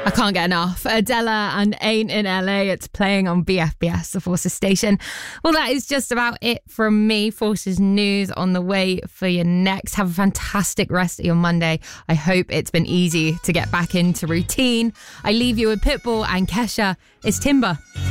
I can't get enough. Adela and Ain't in LA. It's playing on BFBS, the Forces station. Well, that is just about it from me. Forces news on the way for you next. Have a fantastic rest of your Monday. I hope it's been easy to get back into routine. I leave you with Pitbull and Kesha. It's Timber.